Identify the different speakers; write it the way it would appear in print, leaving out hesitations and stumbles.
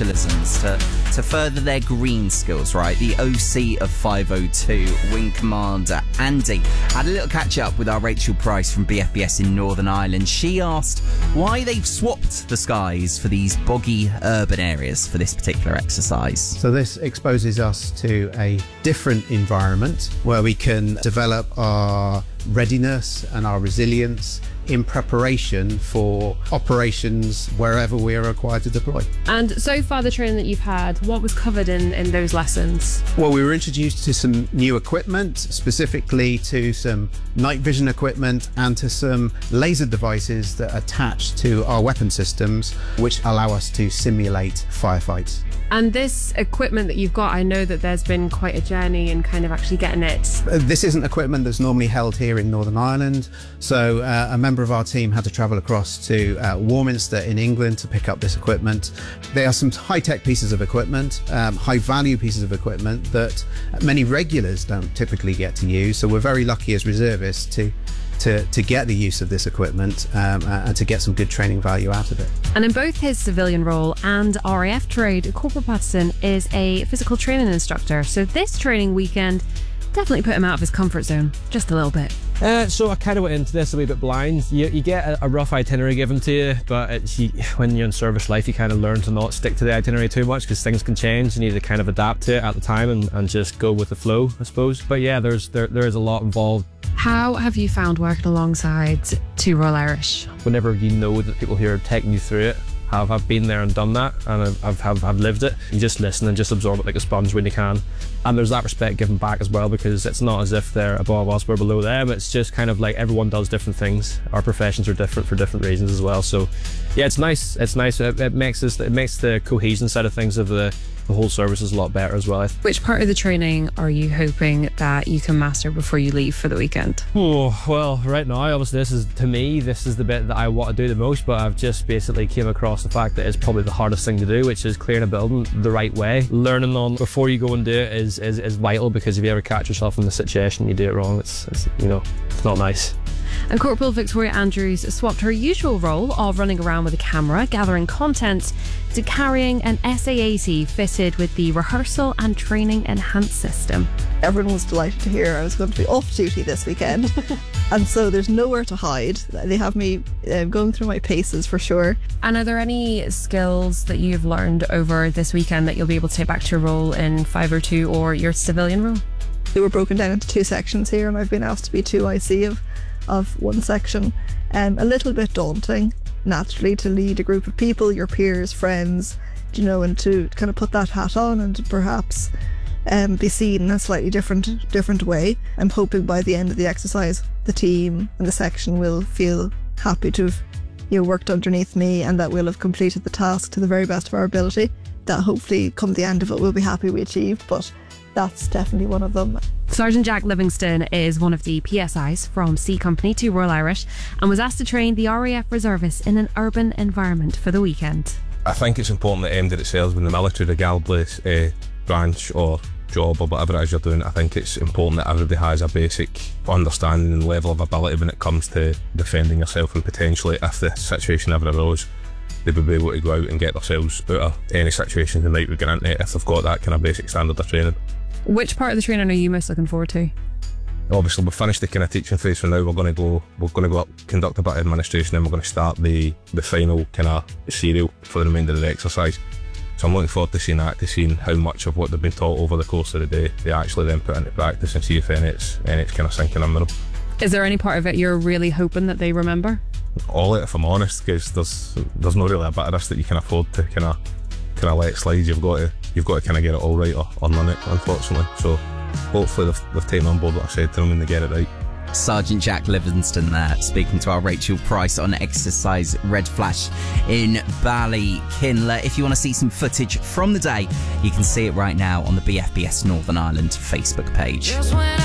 Speaker 1: specialisms to further their green skills, right? The OC of 502, Wing Commander Andy, had a little catch up with our Rachel Price from BFBS in Northern Ireland. She asked why they've swapped the skies for these boggy urban areas for this particular exercise.
Speaker 2: So this exposes us to a different environment where we can develop our readiness and our resilience in preparation for operations wherever we are required to deploy.
Speaker 3: And so far, the training that you've had, what was covered in those lessons?
Speaker 2: Well, we were introduced to some new equipment, specifically to some night vision equipment and to some laser devices that attach to our weapon systems, which allow us to simulate firefights.
Speaker 3: And this equipment that you've got, I know that there's been quite a journey in kind of actually getting it.
Speaker 2: This isn't equipment that's normally held here in Northern Ireland. So a member of our team had to travel across to Warminster in England to pick up this equipment. There are some high-tech pieces of equipment, high-value pieces of equipment that many regulars don't typically get to use. So we're very lucky as reservists to get the use of this equipment and to get some good training value out of it.
Speaker 3: And in both his civilian role and RAF trade, Corporal Patterson is a physical training instructor. So this training weekend definitely put him out of his comfort zone, just a little bit.
Speaker 4: So I kind of went into this a wee bit blind. You get a rough itinerary given to you, but when you're in service life, you kind of learn to not stick to the itinerary too much because things can change. You need to kind of adapt to it at the time and just go with the flow, I suppose. But yeah, there is a lot involved.
Speaker 3: How have you found working alongside two Royal Irish?
Speaker 4: Whenever you know that people here are taking you through it, I've been there and done that, and I've lived it. You just listen and just absorb it like a sponge when you can. And there's that respect given back as well, because it's not as if they're above us, we're below them. It's just kind of like everyone does different things. Our professions are different for different reasons as well. So yeah, it's nice. It makes the cohesion side of things of the whole service is a lot better as well.
Speaker 3: Which part of the training are you hoping that you can master before you leave for the weekend?
Speaker 4: Oh, well, right now, obviously, this is the bit that I want to do the most, but I've just basically came across the fact that it's probably the hardest thing to do, which is clearing a building the right way. Learning on before you go and do it is vital, because if you ever catch yourself in the situation, you do it wrong, it's not nice.
Speaker 3: And Corporal Victoria Andrews swapped her usual role of running around with a camera, gathering content, to carrying an SA-80 fitted with the rehearsal and training enhanced system.
Speaker 5: Everyone was delighted to hear I was going to be off duty this weekend. And so there's nowhere to hide. They have me going through my paces for sure.
Speaker 3: And are there any skills that you've learned over this weekend that you'll be able to take back to your role in 502 or your civilian role?
Speaker 5: They were broken down into two sections here, and I've been asked to be 2IC of one section. A little bit daunting, naturally, to lead a group of people, your peers, friends, and to kind of put that hat on and perhaps be seen in a slightly different way. I'm hoping by the end of the exercise, the team and the section will feel happy to have worked underneath me, and that we'll have completed the task to the very best of our ability. That hopefully, come the end of it, we'll be happy we achieved, but that's definitely one of them.
Speaker 3: Sergeant Jack Livingston is one of the PSIs from C Company 2 Royal Irish and was asked to train the RAF reservists in an urban environment for the weekend.
Speaker 6: I think it's important that aimed at itself in the military, regardless branch or job or whatever it is you're doing. I think it's important that everybody has a basic understanding and level of ability when it comes to defending yourself, and potentially, if the situation ever arose, they would be able to go out and get themselves out of any situation they might be getting into if they've got that kind of basic standard of training.
Speaker 3: Which part of the training are you most looking forward to?
Speaker 6: Obviously, we've finished the kind of teaching phase for now. We're going to go up, conduct a bit of administration, and we're going to start the final kind of serial for the remainder of the exercise. So I'm looking forward to seeing how much of what they've been taught over the course of the day they actually then put into practice, and see if it's kind of sinking in with them.
Speaker 3: Is there any part of it you're really hoping that they remember?
Speaker 6: All it, if I'm honest, because there's not really a bit of this that you can afford to kind of let slide. You've got to kind of get it all right or none it, unfortunately. So hopefully they've taken on board what I said to them and they get it right.
Speaker 1: Sergeant Jack Livingston there, speaking to our Rachel Price on exercise Red Flash in Ballykinler. If you want to see some footage from the day, you can see it right now on the BFBS Northern Ireland Facebook page.